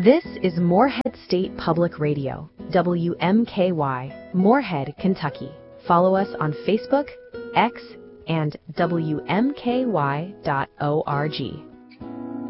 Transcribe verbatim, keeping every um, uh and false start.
This is Moorhead State Public Radio, W M K Y, Moorhead, Kentucky. Follow us on Facebook, X, and W M K Y dot org.